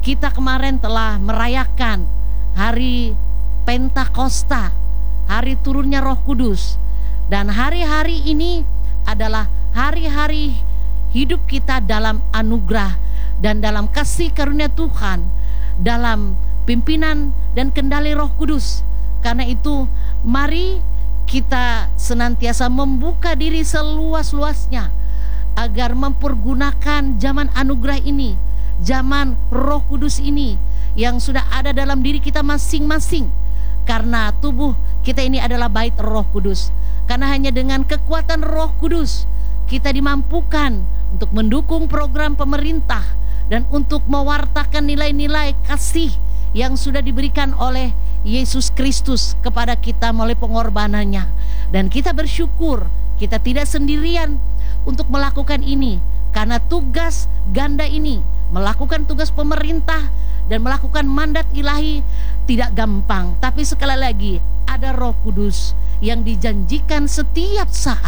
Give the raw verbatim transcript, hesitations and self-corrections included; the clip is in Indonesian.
kita kemarin telah merayakan hari Pentakosta, hari turunnya Roh Kudus. Dan hari-hari ini adalah hari-hari hidup kita dalam anugerah dan dalam kasih karunia Tuhan, dalam pimpinan dan kendali Roh Kudus. Karena itu mari kita senantiasa membuka diri seluas-luasnya agar mempergunakan zaman anugerah ini, zaman Roh Kudus ini yang sudah ada dalam diri kita masing-masing. Karena tubuh kita ini adalah bait Roh Kudus. Karena hanya dengan kekuatan Roh Kudus kita dimampukan untuk mendukung program pemerintah dan untuk mewartakan nilai-nilai kasih yang sudah diberikan oleh Yesus Kristus kepada kita melalui pengorbanannya. Dan kita bersyukur kita tidak sendirian untuk melakukan ini, karena tugas ganda ini, melakukan tugas pemerintah dan melakukan mandat ilahi tidak gampang. Tapi sekali lagi ada Roh Kudus yang dijanjikan setiap saat